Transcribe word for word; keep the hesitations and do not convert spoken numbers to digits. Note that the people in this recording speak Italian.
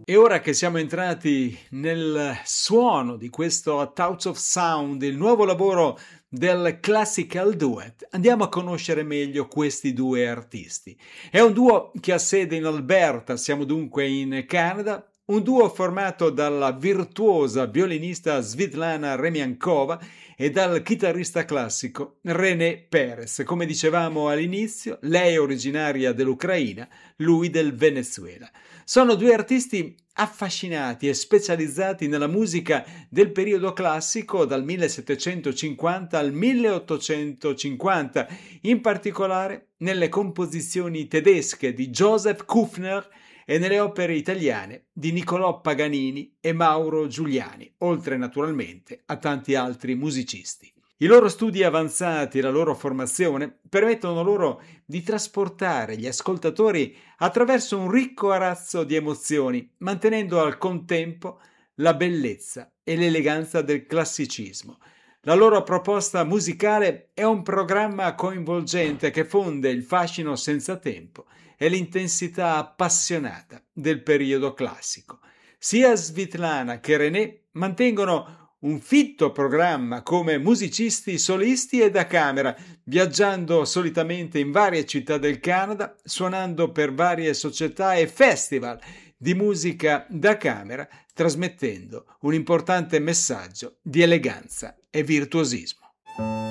E ora che siamo entrati nel suono di questo A Touch of Sound, il nuovo lavoro del Classical Duet, andiamo a conoscere meglio questi due artisti. È un duo che ha sede in Alberta, siamo dunque in Canada, un duo formato dalla virtuosa violinista Svitlana Remiankova e dal chitarrista classico René Perez. Come dicevamo all'inizio, lei è originaria dell'Ucraina, lui del Venezuela. Sono due artisti affascinati e specializzati nella musica del periodo classico dal millesettecentocinquanta al milleottocentocinquanta, in particolare nelle composizioni tedesche di Joseph Kufner e nelle opere italiane di Niccolò Paganini e Mauro Giuliani, oltre naturalmente a tanti altri musicisti. I loro studi avanzati e la loro formazione permettono loro di trasportare gli ascoltatori attraverso un ricco arazzo di emozioni, mantenendo al contempo la bellezza e l'eleganza del classicismo. La loro proposta musicale è un programma coinvolgente che fonde il fascino senza tempo e l'intensità appassionata del periodo classico. Sia Svitlana che René mantengono un fitto programma come musicisti solisti e da camera, viaggiando solitamente in varie città del Canada, suonando per varie società e festival di musica da camera, trasmettendo un importante messaggio di eleganza e virtuosismo.